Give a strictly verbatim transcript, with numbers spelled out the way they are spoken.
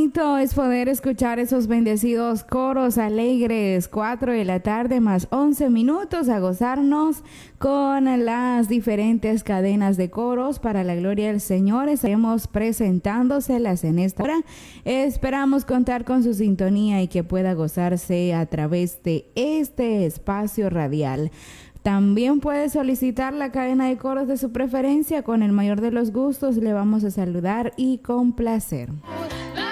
bonito es poder escuchar esos bendecidos coros alegres, cuatro de la tarde más once minutos, a gozarnos con las diferentes cadenas de coros para la gloria del Señor. Estaremos presentándoselas en esta hora. Esperamos contar con su sintonía y que pueda gozarse a través de este espacio radial. También puede solicitar la cadena de coros de su preferencia. Con el mayor de los gustos le vamos a saludar y complacer.